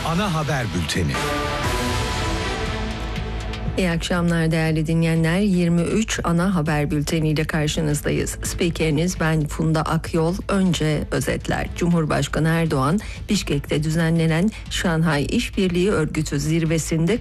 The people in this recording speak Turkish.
ana haber bülteni. İyi akşamlar değerli dinleyenler. 23 ana haber bülteniyle karşınızdayız. Spikeriniz ben Funda Akyol. Önce özetler. Cumhurbaşkanı Erdoğan, Bişkek'te düzenlenen Şanghay İşbirliği Örgütü zirvesinde